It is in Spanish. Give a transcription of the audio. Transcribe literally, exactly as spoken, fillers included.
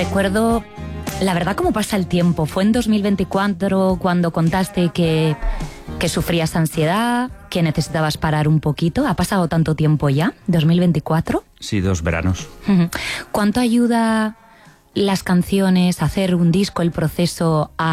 recuerdo, la verdad, cómo pasa el tiempo. Fue en dos mil veinticuatro cuando contaste que, que sufrías ansiedad, que necesitabas parar un poquito. ¿Ha pasado tanto tiempo ya? ¿dos mil veinticuatro? Sí, dos veranos. ¿Cuánto ayuda las canciones, hacer un disco, el proceso a